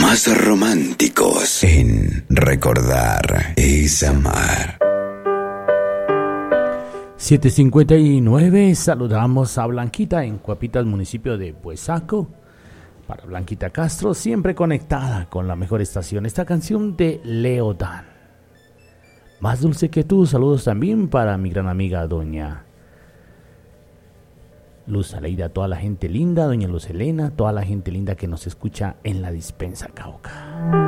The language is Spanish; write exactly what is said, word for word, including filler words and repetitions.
más románticos en Recordar es Amar. siete cincuenta y nueve, saludamos a Blanquita en Cuapitas, municipio de Buesaco. Para Blanquita Castro, siempre conectada con la mejor estación. Esta canción de Leo Dan. Más dulce que tú, saludos también para mi gran amiga doña Luz Aleida, toda la gente linda, doña Luz Elena, toda la gente linda que nos escucha en la Dispensa Cauca.